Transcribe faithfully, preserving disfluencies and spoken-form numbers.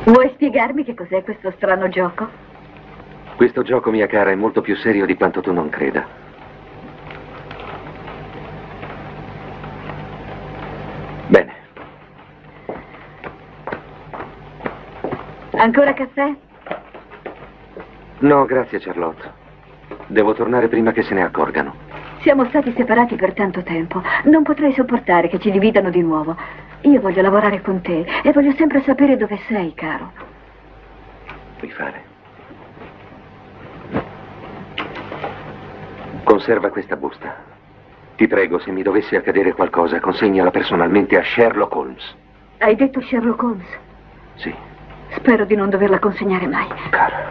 Vuoi spiegarmi che cos'è questo strano gioco? Questo gioco, mia cara, è molto più serio di quanto tu non creda. Bene. Ancora caffè? No, grazie, Charlotte. Devo tornare prima che se ne accorgano. Siamo stati separati per tanto tempo. Non potrei sopportare che ci dividano di nuovo. Io voglio lavorare con te e voglio sempre sapere dove sei, caro. Puoi fare. Conserva questa busta. Ti prego, se mi dovesse accadere qualcosa, consegnala personalmente a Sherlock Holmes. Hai detto Sherlock Holmes? Sì. Spero di non doverla consegnare mai. Cara.